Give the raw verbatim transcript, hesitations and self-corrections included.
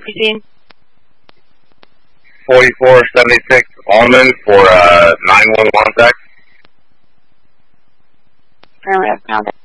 proceed. forty-four seventy-six Allman for uh, nine one one text. Affirmative, found it.